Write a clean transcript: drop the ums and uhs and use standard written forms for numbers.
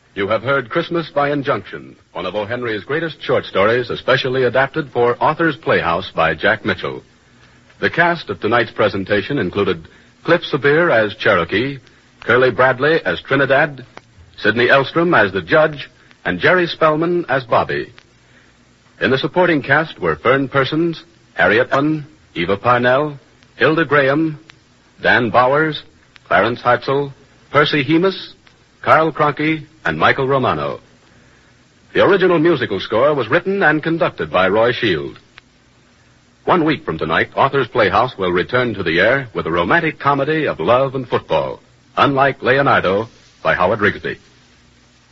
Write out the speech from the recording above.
You have heard Christmas by Injunction, one of O. Henry's greatest short stories, especially adapted for Author's Playhouse by Jack Mitchell. The cast of tonight's presentation included Cliff Sabir as Cherokee, Curly Bradley as Trinidad, Sidney Elstrom as the Judge, and Jerry Spellman as Bobby. In the supporting cast were Fern Persons, Harriet Allen, Eva Parnell, Hilda Graham, Dan Bowers, Clarence Hartzell, Percy Hemus, Carl Cronky, and Michael Romano. The original musical score was written and conducted by Roy Shield. 1 week from tonight, Author's Playhouse will return to the air with a romantic comedy of love and football, Unlike Leonardo, by Howard Rigsby.